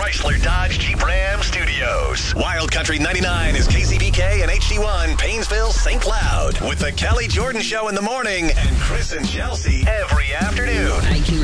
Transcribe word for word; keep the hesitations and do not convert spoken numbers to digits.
Chrysler Dodge Jeep Ram Studios. Wild Country ninety-nine is K C B K and H D one, Painesville, Saint Cloud. With the Kelly Jordan Show in the morning and Chris and Chelsea every afternoon. I Q